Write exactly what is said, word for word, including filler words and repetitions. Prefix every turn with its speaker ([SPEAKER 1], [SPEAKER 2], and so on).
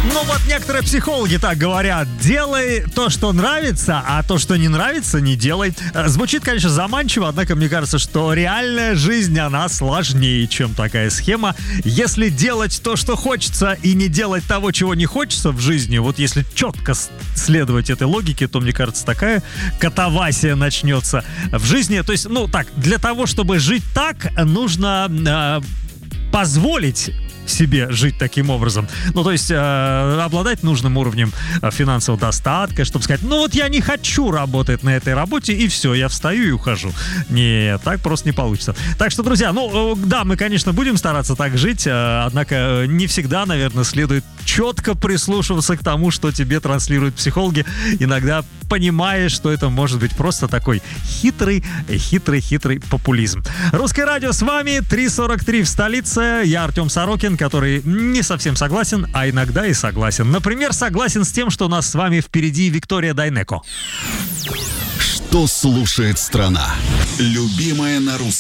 [SPEAKER 1] Ну вот некоторые психологи так говорят: делай то, что нравится, а то, что не нравится, не делай. Звучит, конечно, заманчиво, однако мне кажется, что реальная жизнь, она сложнее, чем такая схема. Если делать то, что хочется, и не делать того, чего не хочется в жизни, вот если четко следовать этой логике, то, мне кажется, такая катавасия начнется в жизни. То есть, ну так, для того, чтобы жить так, нужно э, позволить себе жить таким образом. Ну, то есть э, обладать нужным уровнем э, финансового достатка, чтобы сказать: ну вот я не хочу работать на этой работе, и все, я встаю и ухожу. Нет, так просто не получится. Так что, друзья, ну, э, да, мы, конечно, будем стараться так жить, э, однако не всегда, наверное, следует четко прислушиваться к тому, что тебе транслируют психологи, иногда понимаешь, что это может быть просто такой хитрый, хитрый, хитрый популизм. Русское радио с вами, три сорок три в столице. Я Артем Сорокин, который не совсем согласен, а иногда и согласен. Например, согласен с тем, что у нас с вами впереди Виктория Дайнеко.
[SPEAKER 2] Что слушает страна? Любимая на русском.